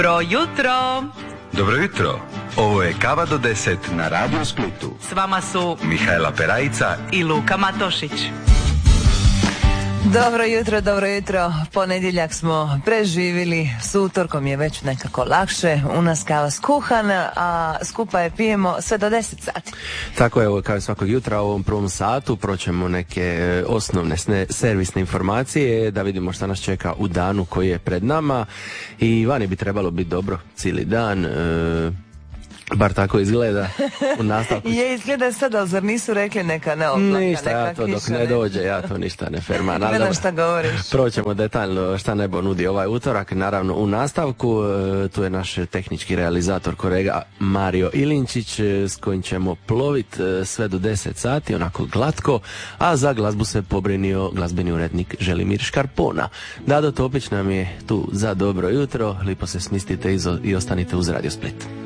Dobro jutro! Dobro jutro! Ovo je Kava do 10 na Radio Splitu. S vama su Mihajla Perajica i Luka Matošić. Dobro jutro. Ponedjeljak smo preživjeli, s utorkom je već nekako lakše, u nas kava skuhana, a skupa je pijemo sve do 10 sati. Tako je, ovo kao svakog jutra u ovom prvom satu proćemo neke osnovne servisne informacije, da vidimo šta nas čeka u danu koji je pred nama. I vani bi trebalo biti dobro cijeli dan, bar tako izgleda u nastavku. Je, izgleda sad, ali zar nisu rekli neka neoblaka, ništa, neka ja to dok kiša, ne dođe, ja to ništa ne ferman. Ne znam šta govoriš. Proćemo detaljno šta nebo nudi ovaj utorak, naravno u nastavku. Tu je naš tehnički realizator kolega Mario Ilinčić, s kojim ćemo plovit sve do 10 sati, onako glatko, a za glazbu se pobrinio glazbeni urednik Želimir Škarpona. Dado Topić nam je tu za dobro jutro, lipo se smistite i ostanite uz Radio Split.